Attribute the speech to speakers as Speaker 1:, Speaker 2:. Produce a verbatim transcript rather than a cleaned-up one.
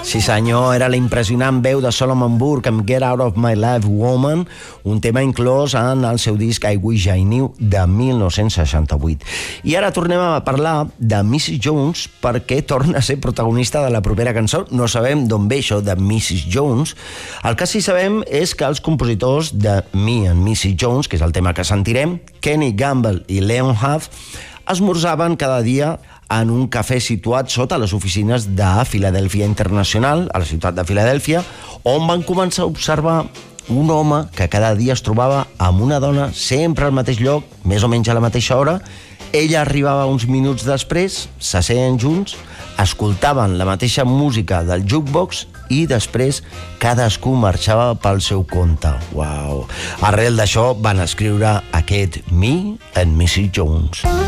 Speaker 1: Sí senyor, era la impressionant veu de Solomon Burke amb Get Out of My Life Woman, un tema inclòs en el seu disc I Wish I Knew de mil nou-cents seixanta-vuit. I ara tornem a parlar de missus Jones perquè torna a ser protagonista de la propera cançó. No sabem d'on ve això de missus Jones. El que sí sabem és que els compositors de Me and missus Jones, que és el tema que sentirem, Kenny Gamble i Leon Huff, esmorzaven cada dia en un cafè situat sota les oficines de Filadèlfia Internacional, a la ciutat de Filadèlfia, on van començar a observar un home que cada dia es trobava amb una dona sempre al mateix lloc, més o menys a la mateixa hora. Ella arribava uns minuts després, s'asseien junts, escoltaven la mateixa música del jukebox i després cadascú marxava pel seu compte. Uau! Arrel d'això van escriure aquest Me and missus Jones.